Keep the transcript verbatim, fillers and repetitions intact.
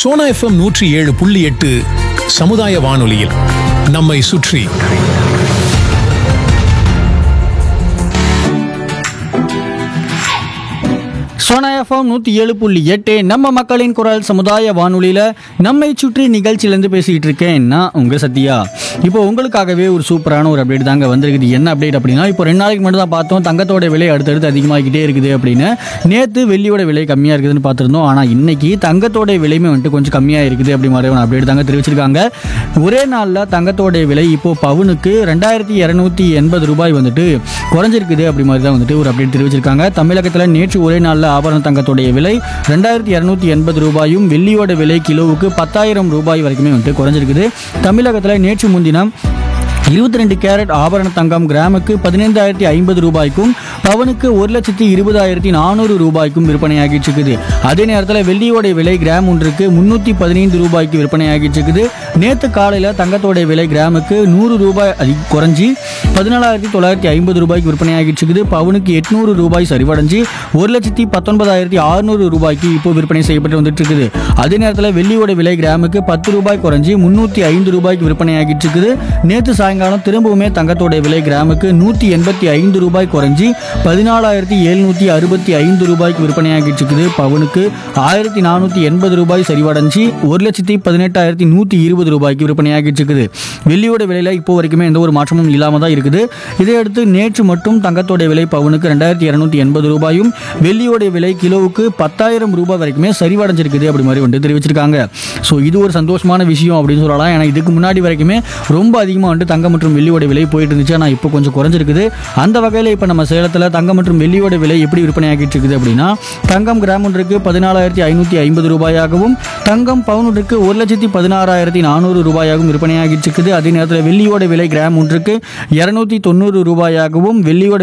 Sona FM நூற்றி ஏழு புள்ளி எட்டு சமுதாய வானொலியில் நம்மை சுற்றி. சோனா எஃப்எம் நூற்றி ஏழு புள்ளி எட்டு நம்ம மக்களின் குரல் சமுதாய வானொலியில் நம்மை சுற்றி நிகழ்ச்சியிலேருந்து பேசிகிட்டு இருக்கேன் நான் உங்கள் சத்யா. இப்போ உங்களுக்காகவே ஒரு சூப்பரான ஒரு அப்டேட் தாங்க வந்திருக்குது. என்ன அப்டேட் அப்படின்னா, இப்போ ரெண்டு நாளைக்கு மட்டும் தான் பார்த்தோம் தங்கத்தோட விலை அடுத்தடுத்து அதிகமாகிக்கிட்டே இருக்குது அப்படின்னு. நேற்று வெள்ளியோட விலை கம்மியாக இருக்குதுன்னு பார்த்துருந்தோம். ஆனால் இன்னைக்கு தங்கத்தோட விலையுமே வந்துட்டு கொஞ்சம் கம்மியாக இருக்குது அப்படி மாதிரி ஒரு அப்டேட் தாங்க தெரிவிச்சிருக்காங்க. ஒரே நாளில் தங்கத்தோட விலை இப்போது பவுனுக்கு ரெண்டாயிரத்தி இரநூத்தி எண்பது ரூபாய் வந்துட்டு குறைஞ்சிருக்குது அப்படி மாதிரி தான் வந்துட்டு ஒரு அப்டேட் தெரிவிச்சிருக்காங்க. தமிழகத்தில் நேற்று ஒரே நாளில் ஆபரண தங்கத்தோடைய விலை ரெண்டாயிரத்தி இரநூத்தி எண்பது ரூபாயும் வெள்ளியோட விலை கிலோவுக்கு பத்தாயிரம் ரூபாய் வரைக்குமே வந்துட்டு குறைஞ்சிருக்குது. தமிழகத்தில் நேற்று முன்தினம் இருபத்தி ரெண்டு கேரட் ஆபரண தங்கம் கிராமுக்கு பதினைந்தாயிரத்தி ஐம்பது ரூபாய்க்கும் பவனுக்கு ஒரு லட்சத்தி இருபதாயிரத்தி நானூறு ரூபாய்க்கும் விற்பனையாகிட்டு இருக்குது. அதே நேரத்தில் வெள்ளியோடைய விலை கிராம் ஒன்றுக்கு முன்னூற்றி பதினைந்து ரூபாய்க்கு விற்பனையாகிட்டு இருக்குது. நேற்று காலையில் தங்கத்தோடைய விலை கிராமுக்கு நூறு ரூபாய் அதிக குறைஞ்சி பதினாலாயிரத்தி தொள்ளாயிரத்தி ஐம்பது ரூபாய்க்கு விற்பனையாகிட்டு இருக்குது. பவுனுக்கு எட்நூறு ரூபாய் சரிவடைஞ்சு ஒரு லட்சத்தி பத்தொன்பதாயிரத்தி அறுநூறு ரூபாய்க்கு இப்போ விற்பனை செய்யப்பட்டு வந்துட்டு இருக்குது. அதே நேரத்தில் வெள்ளியோட விலை கிராமுக்கு பத்து ரூபாய் குறைஞ்சி முன்னூற்றி ஐந்து ரூபாய்க்கு விற்பனையாகிட்டு இருக்குது. நேற்று சாயங்காலம் திரும்பவுமே தங்கத்தோட விலை கிராமுக்கு நூற்றி எண்பத்தி ஐந்து ரூபாய் குறைஞ்சி பதினாலாயிரத்தி எழுநூற்றி அறுபத்தி ஐந்து ரூபாய்க்கு விற்பனையாகிட்டு இருக்குது. பவுனுக்கு ஆயிரத்தி நானூற்றி எண்பது ரூபாய் சரிவடைஞ்சி ஒரு லட்சத்தி பதினெட்டாயிரத்தி நூற்றி இருபது ரூபாய்க்கு விற்பனையாகிட்டு இருக்குது. வெள்ளியோட விலையில் இப்போ வரைக்குமே எந்த ஒரு மாற்றமும் இல்லாமல் தான் இருக்குது. இதையடுத்து நேற்று மட்டும் தங்கத்தோட விலை பவுனுக்கு ரெண்டாயிரத்தி இரநூத்தி எண்பது ரூபாயும் வெள்ளியோட விலை கிலோவுக்கு பத்தாயிரம் ரூபாய் வரைக்குமே சரிவடைஞ்சிருக்குது அப்படி மாதிரி வந்து தெரிவிச்சிருக்காங்க. ஸோ இது ஒரு சந்தோஷமான விஷயம் அப்படின்னு சொல்லலாம். ஏன்னா இதுக்கு முன்னாடி வரைக்குமே ரொம்ப அதிகமாக வந்துட்டு தங்கம் மற்றும் வெள்ளியோட விலை போயிட்டு இருந்துச்சு. ஆனால் இப்போ கொஞ்சம் குறைஞ்சிருக்குது. அந்த வகையில் இப்போ நம்ம சேலத்தில் தங்கம் மற்றும் வெள்ளியோட விலை எப்படி விற்பனையாகிட்டு இருக்குது அப்படின்னா, தங்கம் கிராம் ஒன்றுக்கு பதினாலாயிரத்தி ஐநூற்றி ஐம்பது ரூபாயாகவும் தங்கம் பவுன் ஒன்றுக்கு ஒரு லட்சத்தி பதினாறாயிரத்தி நானூறு ரூபாயாகவும் விற்பனையாகிட்டு இருக்குது. அதே நேரத்தில் வெள்ளியோட விலை கிராம் ஒன்றுக்கு இருநூத்தி தொண்ணூறு ரூபாயாகவும் வெள்ளியோட